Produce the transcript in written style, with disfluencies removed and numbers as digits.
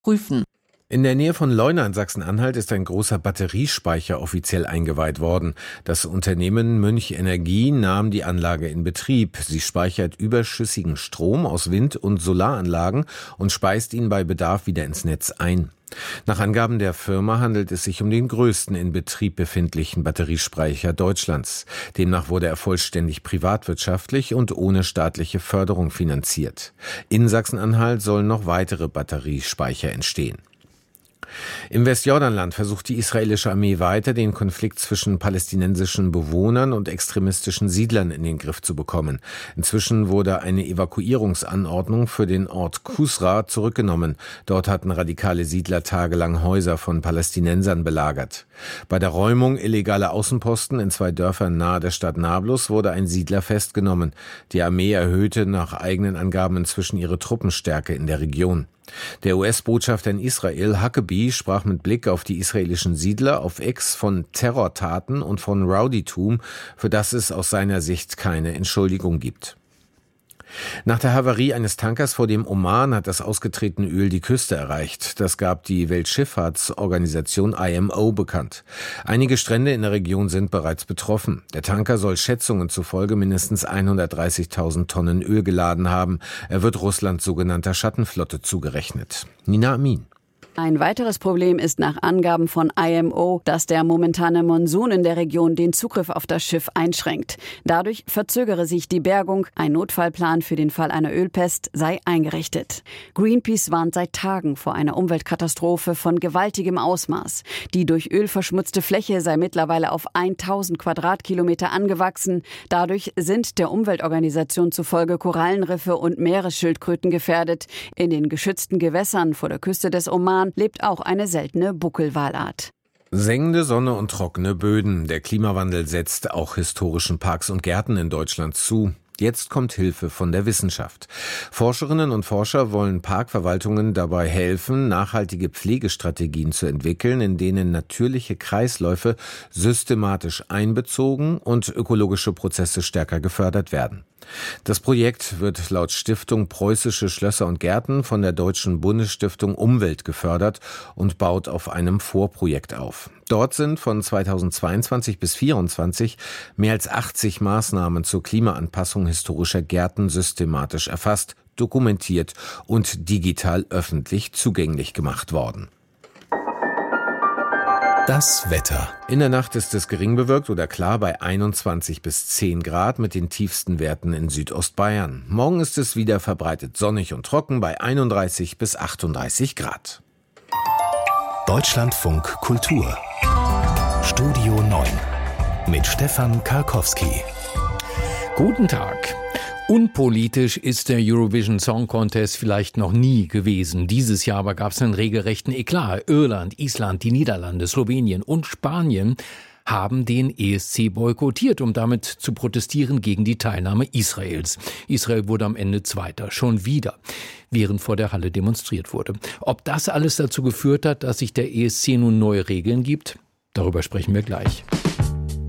prüfen. In der Nähe von Leuna in Sachsen-Anhalt ist ein großer Batteriespeicher offiziell eingeweiht worden. Das Unternehmen Münch Energie nahm die Anlage in Betrieb. Sie speichert überschüssigen Strom aus Wind- und Solaranlagen und speist ihn bei Bedarf wieder ins Netz ein. Nach Angaben der Firma handelt es sich um den größten in Betrieb befindlichen Batteriespeicher Deutschlands. Demnach wurde er vollständig privatwirtschaftlich und ohne staatliche Förderung finanziert. In Sachsen-Anhalt sollen noch weitere Batteriespeicher entstehen. Im Westjordanland versucht die israelische Armee weiter, den Konflikt zwischen palästinensischen Bewohnern und extremistischen Siedlern in den Griff zu bekommen. Inzwischen wurde eine Evakuierungsanordnung für den Ort Kusra zurückgenommen. Dort hatten radikale Siedler tagelang Häuser von Palästinensern belagert. Bei der Räumung illegaler Außenposten in 2 Dörfern nahe der Stadt Nablus wurde ein Siedler festgenommen. Die Armee erhöhte nach eigenen Angaben inzwischen ihre Truppenstärke in der Region. Der US-Botschafter in Israel, Huckabee, sprach mit Blick auf die israelischen Siedler auf X von Terrortaten und von Rowdytum, für das es aus seiner Sicht keine Entschuldigung gibt. Nach der Havarie eines Tankers vor dem Oman hat das ausgetretene Öl die Küste erreicht. Das gab die Weltschifffahrtsorganisation IMO bekannt. Einige Strände in der Region sind bereits betroffen. Der Tanker soll Schätzungen zufolge mindestens 130.000 Tonnen Öl geladen haben. Er wird Russlands sogenannter Schattenflotte zugerechnet. Nina Amin. Ein weiteres Problem ist nach Angaben von IMO, dass der momentane Monsun in der Region den Zugriff auf das Schiff einschränkt. Dadurch verzögere sich die Bergung. Ein Notfallplan für den Fall einer Ölpest sei eingerichtet. Greenpeace warnt seit Tagen vor einer Umweltkatastrophe von gewaltigem Ausmaß. Die durch Öl verschmutzte Fläche sei mittlerweile auf 1000 Quadratkilometer angewachsen. Dadurch sind der Umweltorganisation zufolge Korallenriffe und Meeresschildkröten gefährdet. In den geschützten Gewässern vor der Küste des Oman lebt auch eine seltene Buckelwalart. Sengende Sonne und trockene Böden. Der Klimawandel setzt auch historischen Parks und Gärten in Deutschland zu. Jetzt kommt Hilfe von der Wissenschaft. Forscherinnen und Forscher wollen Parkverwaltungen dabei helfen, nachhaltige Pflegestrategien zu entwickeln, in denen natürliche Kreisläufe systematisch einbezogen und ökologische Prozesse stärker gefördert werden. Das Projekt wird laut Stiftung Preußische Schlösser und Gärten von der Deutschen Bundesstiftung Umwelt gefördert und baut auf einem Vorprojekt auf. Dort sind von 2022 bis 2024 mehr als 80 Maßnahmen zur Klimaanpassung historischer Gärten systematisch erfasst, dokumentiert und digital öffentlich zugänglich gemacht worden. Das Wetter. In der Nacht ist es gering bewölkt oder klar bei 21 bis 10 Grad mit den tiefsten Werten in Südostbayern. Morgen ist es wieder verbreitet sonnig und trocken bei 31 bis 38 Grad. Deutschlandfunk Kultur. Studio 9 mit Stefan Karkowski. Guten Tag. Unpolitisch ist der Eurovision Song Contest vielleicht noch nie gewesen. Dieses Jahr aber gab es einen regelrechten Eklat. Irland, Island, die Niederlande, Slowenien und Spanien haben den ESC boykottiert, um damit zu protestieren gegen die Teilnahme Israels. Israel wurde am Ende Zweiter, schon wieder, während vor der Halle demonstriert wurde. Ob das alles dazu geführt hat, dass sich der ESC nun neue Regeln gibt, darüber sprechen wir gleich.